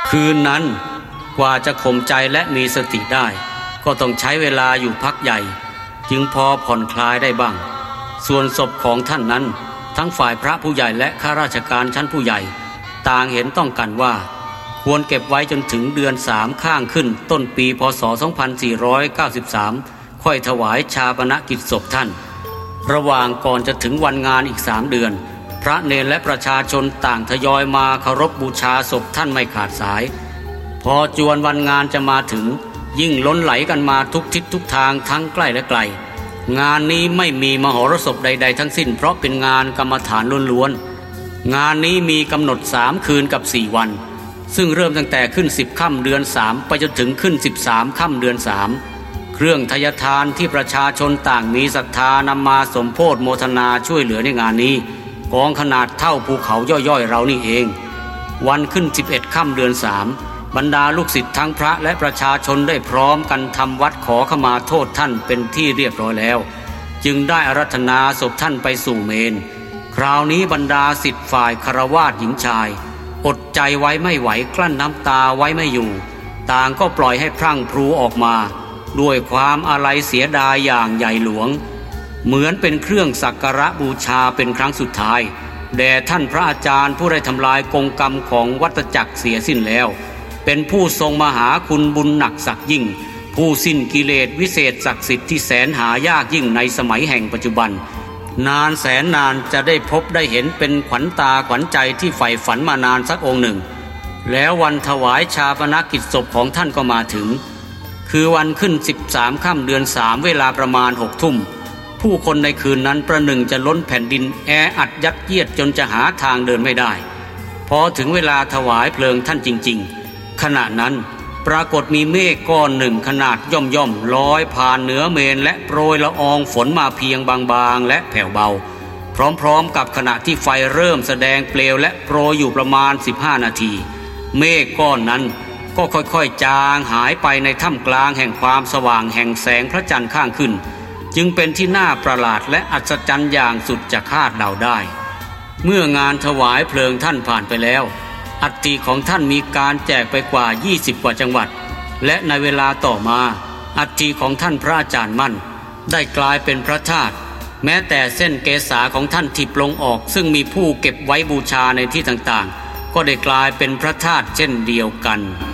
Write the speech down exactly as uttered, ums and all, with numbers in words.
คืนนั้นกว่าจะข่มใจและมีสติได้ก็ต้องใช้เวลาอยู่พักใหญ่จึงพอผ่อนคลายได้บ้างส่วนศพของท่านนั้นทั้งฝ่ายพระผู้ใหญ่และข้าราชการชั้นผู้ใหญ่ต่างเห็นต้องกันว่าควรเก็บไว้จนถึงเดือนสามข้างขึ้นต้นปีพ.ศ. สองพันสี่ร้อยเก้าสิบสามค่อยถวายชาปนกิจศพท่านระหว่างก่อนจะถึงวันงานอีกสามเดือนพระเณรและประชาชนต่างทยอยมาเคารพบูชาศพท่านไม่ขาดสายพอจวนวันงานจะมาถึงยิ่งล้นไหลกันมาทุกทิศทุกทางทั้งใกล้และไกลงานนี้ไม่มีมหรสพใดๆทั้งสิ้นเพราะเป็นงานกรรมฐานล้วนๆงานนี้มีกำหนดสามคืนกับสี่วันซึ่งเริ่มตั้งแต่ขึ้นสิบค่ำเดือนสามไปจนถึงขึ้นสิบสามค่ำเดือนสามเครื่องทยทานที่ประชาชนต่างมีศรัทธานำมาสมโภชโมทนาช่วยเหลือในงานนี้กองขนาดเท่าภูเขาย่อยๆเรานี่เองวันขึ้นสิบเอ็ดค่ำเดือนสามบรรดาลูกศิษย์ทั้งพระและประชาชนได้พร้อมกันทำวัดขอขมาโทษท่านเป็นที่เรียบร้อยแล้วจึงได้อาราธนาศพท่านไปสู่เมรุคราวนี้บรรดาศิษย์ฝ่ายฆราวาสหญิงชายอดใจไว้ไม่ไหวกลั้นน้ำตาไว้ไม่อยู่ต่างก็ปล่อยให้พรั่งพรูออกมาด้วยความอาลัยเสียดายอย่างใหญ่หลวงเหมือนเป็นเครื่องสักการะบูชาเป็นครั้งสุดท้ายแด่ท่านพระอาจารย์ผู้ได้ทำลายกงกรรมของวัฏจักรเสียสิ้นแล้วเป็นผู้ทรงมหาคุณบุญหนักศักยิ่งผู้สิ้นกิเลสวิเศษศักดิ์สิทธิ์ที่แสนหายากยิ่งในสมัยแห่งปัจจุบันนานแสนนานจะได้พบได้เห็นเป็นขวัญตาขวัญใจที่ใฝ่ฝันมานานสักองค์หนึ่งแล้ววันถวายชาปนกิจศพของท่านก็มาถึงคือวันขึ้นสิบสามค่ำเดือนสามเวลาประมาณหกทุ่มผู้คนในคืนนั้นประหนึ่งจะล้นแผ่นดินแออัดยัดเยียดจนจะหาทางเดินไม่ได้พอถึงเวลาถวายเพลิงท่านจริงๆขณะนั้นปรากฏมีเมฆก้อนหนึ่งขนาดย่อมย่อมลอยผ่านเหนือเมรุและโปรยละอองฝนมาเพียงบางๆและแผ่วเบาพร้อมๆกับขณะที่ไฟเริ่มแสดงเปลวและโปรยอยู่ประมาณสิบห้านาทีเมฆก้อนนั้นก็ค่อยๆจางหายไปในท่ามกลางแห่งความสว่างแห่งแสงพระจันทร์ข้างขึ้นจึงเป็นที่น่าประหลาดและอัศจรรย์อย่างสุดจะคาดเดาได้เมื่องานถวายเพลิงท่านผ่านไปแล้วอัฐิของท่านมีการแจกไปกว่ายี่สิบกว่าจังหวัดและในเวลาต่อมาอัฐิของท่านพระอาจารย์มั่นได้กลายเป็นพระธาตุแม้แต่เส้นเกศาของท่านที่ปลงออกซึ่งมีผู้เก็บไว้บูชาในที่ต่างๆก็ได้กลายเป็นพระธาตุเช่นเดียวกัน